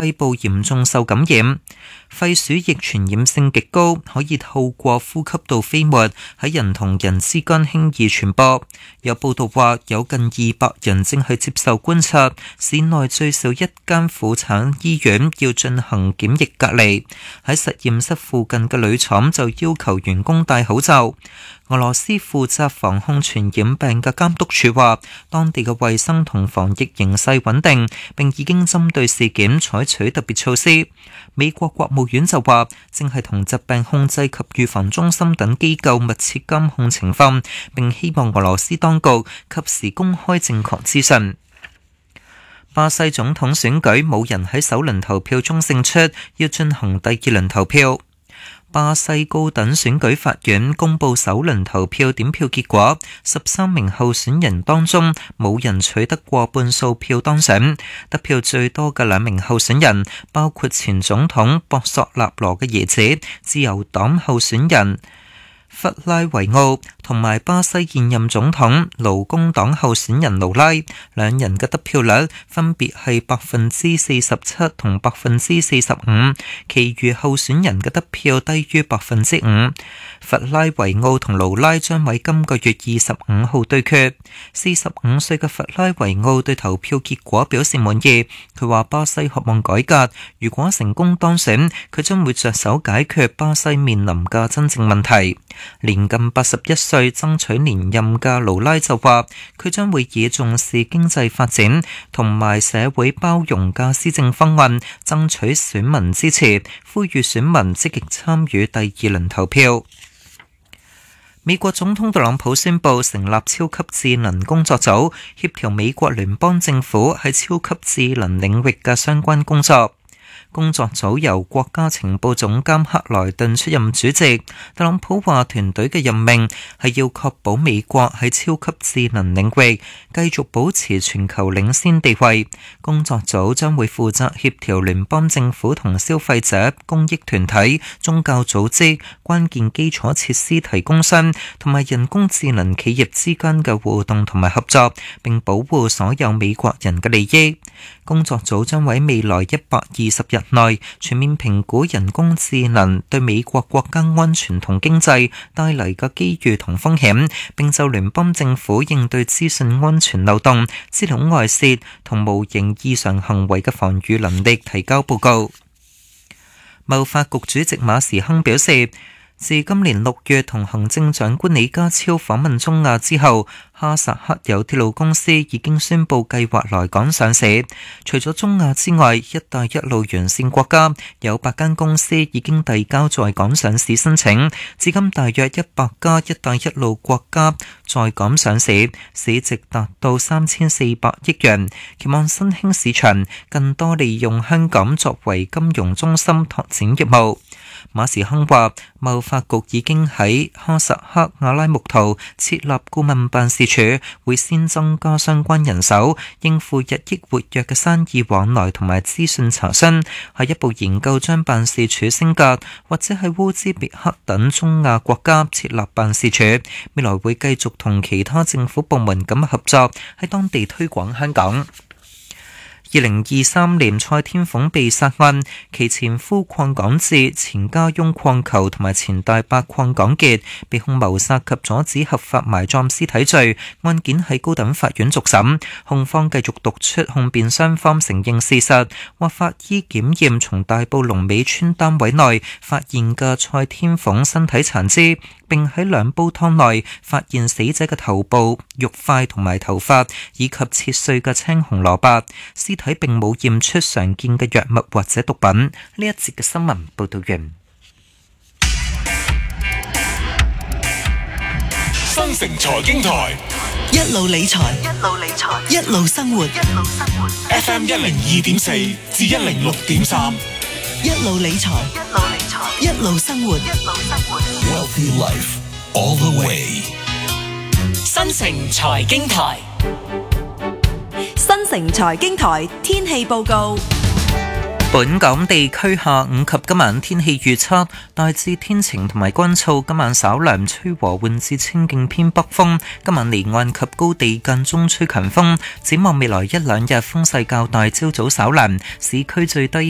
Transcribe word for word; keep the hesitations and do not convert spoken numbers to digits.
肺部嚴重受感染。肺鼠疫傳染性極高，可以透過呼吸道飛沫喺人同人之間輕易傳播。有報道話，有近二百人正係接受觀察，市內最少一間婦產醫院要進行檢疫隔離。喺實驗室附近嘅鋁廠就要求員工戴口罩。俄羅斯負責防控傳染病嘅監督署話，當地嘅衛生同防疫形勢穩定，並已經針對事件採取特別措施。美國國務院就話，正係同疾病控制及預防中心等機構密切監控情況，並希望俄羅斯當局及時公開正確資訊。巴西總統選舉冇人喺首輪投票中勝出，要進行第二輪投票。巴西高等選舉法院公布首輪投票點票結果，十三名候選人當中冇人取得過半數票當選。得票最多嘅兩名候選人包括前總統博索納羅嘅兒子、自由黨候選人弗拉維奧同埋巴西現任總統勞工黨候選人盧拉，兩人嘅得票率分別係百分之四十七同百分之四十五，其餘候選人嘅得票低於百分之五。弗拉維奧同盧拉將喺今個月二十五號對決。四十五歲嘅弗拉維奧對投票結果表示滿意，佢話巴西渴望改革，如果成功當選，佢將會着手解決巴西面臨嘅真正問題。年近八十一歲爭取連任嘅盧拉就話，佢將會以重視經濟發展同埋社會包容嘅施政方案爭取選民支持，呼籲選民積極參與第二輪投票。美國總統特朗普宣布成立超級智能工作組，協調美國聯邦政府喺超級智能領域嘅相關工作。工作組由國家情報總監克萊頓出任主席。特朗普話團隊嘅任命係要確保美國喺超級智能領域繼續保持全球領先地位。工作組將會負責協調聯邦政府同消費者、公益團體、宗教組織、關鍵基礎設施提供商同埋人工智能企業之間嘅互動同埋合作，並保護所有美國人嘅利益。工作組將喺未來一百二十日內全面評估人工智能對美國國家安全同經濟帶嚟嘅機遇同風險，並就聯邦政府應對資訊安全漏洞、資料外泄同無形異常行為嘅防禦能力提交報告。貿發局主席馬時亨表示，自今年六月同行政長官李家超訪問中亞之後，哈薩克有鐵路公司已經宣布計劃來港上市。除咗中亞之外，一帶一路沿線國家有八間公司已經遞交在港上市申請，至今大約一百家一帶一路國家在港上市，市值達到三千四百億元，期望新興市場更多利用香港作為金融中心拓展業務。馬時亨話，貿發局已經喺哈薩克阿拉木圖設立顧問辦事處，會先增加相關人手，應付日益活躍嘅生意往來同埋資訊查詢，下一步研究將辦事處升格，或者喺烏茲別克等中亞國家設立辦事處。未來會繼續同其他政府部門咁合作，喺當地推廣香港。二零二三年蔡天鳳被殺案，其前夫鄺港智、前家翁鄺球同埋前大伯鄺港傑被控謀殺及阻止合法埋葬屍體罪，案件喺高等法院續審。控方繼續讀出控辯雙方承認事實，話法醫檢驗從大埔龍尾村單位內發現嘅蔡天鳳身體殘肢，並喺兩煲湯內發現死者嘅頭部、肉塊同埋頭髮，以及切碎嘅青紅蘿蔔。屍體並冇驗出常見嘅藥物或者毒品。呢一節嘅新聞報道完。 新城財經台一路理財，一路理財，一路生活，一路生活。 F M 一零二點四至一零六點三， 一路理財，一路理財，一路生活，一路生活。 Wealthy Life all the way。 新城財經台。新城財經台天氣報告。 本港地區下午及今晚天氣預測，大致天晴同埋乾燥，今晚稍涼，吹和緩至清勁偏北風。今晚離岸及高地間中吹強風。展望未來一兩日風勢較大，朝早稍涼，市區最低